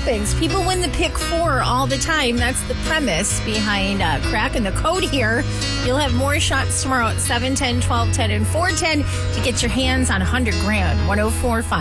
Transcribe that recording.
happens. People win the pick 4 all the time. That's the premise behind cracking the code here. You'll have more shots tomorrow at 7, 10, 12, 10, and 410 to get your hands on $100,000. 1045.